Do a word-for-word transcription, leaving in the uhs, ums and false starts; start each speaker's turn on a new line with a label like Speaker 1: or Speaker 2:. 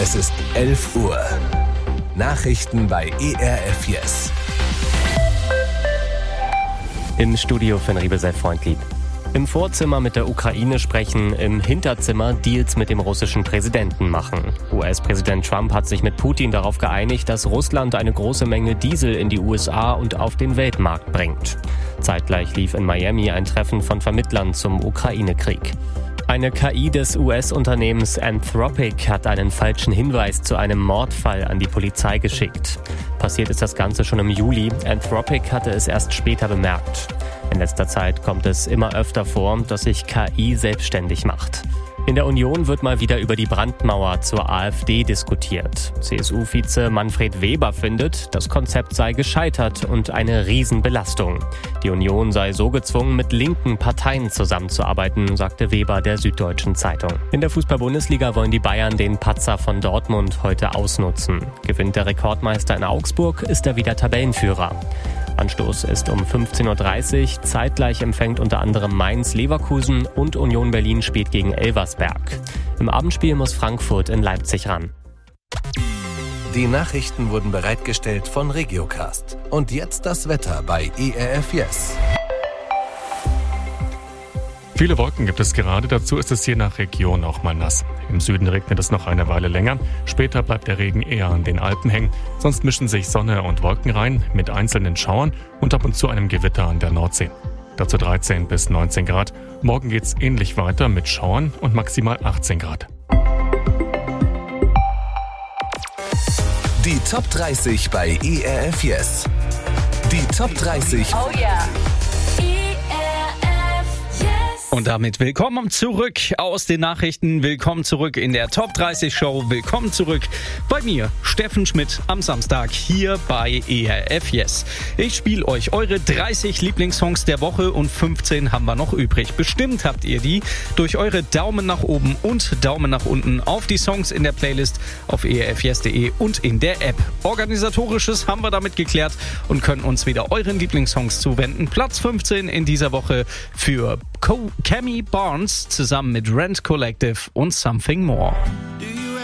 Speaker 1: Es ist elf Uhr. Nachrichten bei E R F Yes.
Speaker 2: Im Studio Finn Riebesell freundlieb. Im Vorzimmer mit der Ukraine sprechen, im Hinterzimmer Deals mit dem russischen Präsidenten machen. U S-Präsident Trump hat sich mit Putin darauf geeinigt, dass Russland eine große Menge Diesel in die U S A und auf den Weltmarkt bringt. Zeitgleich lief in Miami ein Treffen von Vermittlern zum Ukraine-Krieg. Eine K I des U S-Unternehmens Anthropic hat einen falschen Hinweis zu einem Mordfall an die Polizei geschickt. Passiert ist das Ganze schon im Juli. Anthropic hatte es erst später bemerkt. In letzter Zeit kommt es immer öfter vor, dass sich K I selbstständig macht. In der Union wird mal wieder über die Brandmauer zur AfD diskutiert. C S U-Vize Manfred Weber findet, das Konzept sei gescheitert und eine Riesenbelastung. Die Union sei so gezwungen, mit linken Parteien zusammenzuarbeiten, sagte Weber der Süddeutschen Zeitung. In der Fußball-Bundesliga wollen die Bayern den Patzer von Dortmund heute ausnutzen. Gewinnt der Rekordmeister in Augsburg, ist er wieder Tabellenführer. Anstoß ist um fünfzehn Uhr dreißig. Zeitgleich empfängt unter anderem Mainz Leverkusen und Union Berlin spielt gegen Elversberg. Im Abendspiel muss Frankfurt in Leipzig ran.
Speaker 1: Die Nachrichten wurden bereitgestellt von Regiocast. Und jetzt das Wetter bei E R F Yes.
Speaker 3: Viele Wolken gibt es gerade, dazu ist es je nach Region auch mal nass. Im Süden regnet es noch eine Weile länger, später bleibt der Regen eher an den Alpen hängen, sonst mischen sich Sonne und Wolken rein mit einzelnen Schauern und ab und zu einem Gewitter an der Nordsee. Dazu dreizehn bis neunzehn Grad, morgen geht's ähnlich weiter mit Schauern und maximal achtzehn Grad.
Speaker 1: Die Top dreißig bei E R F Yes. Die Top dreißig.
Speaker 4: Oh yeah.
Speaker 5: Und damit willkommen zurück aus den Nachrichten, willkommen zurück in der Top dreißig Show, willkommen zurück bei mir, Steffen Schmidt, am Samstag hier bei E R F Yes. Ich spiele euch eure dreißig Lieblingssongs der Woche und fünfzehn haben wir noch übrig. Bestimmt habt ihr die durch eure Daumen nach oben und Daumen nach unten auf die Songs in der Playlist auf e r f yes punkt de und in der App. Organisatorisches haben wir damit geklärt und können uns wieder euren Lieblingssongs zuwenden. Platz fünfzehn in dieser Woche für Co- Cammy Barnes zusammen mit Rent Collective und Something More.